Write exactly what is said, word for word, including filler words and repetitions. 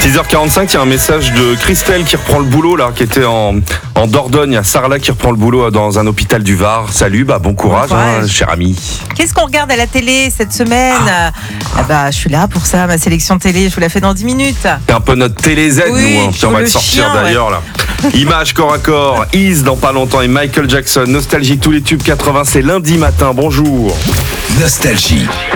six heures quarante-cinq, il y a un message de Christelle qui reprend le boulot là, qui était en, en Dordogne. Il y a Sarla qui reprend le boulot dans un hôpital du Var. Salut, bah bon courage, Bon courage. Hein, cher ami. Qu'est-ce qu'on regarde à la télé cette semaine? ah. ah bah je suis là pour ça, ma sélection télé, je vous la fais dans dix minutes. C'est un peu notre télé Z, oui, nous. Hein. Puis on va te sortir chien, d'ailleurs ouais. là. Image corps à corps, Is dans pas longtemps et Michael Jackson. Nostalgie, tous les tubes quatre-vingts, c'est lundi matin. Bonjour. Nostalgie.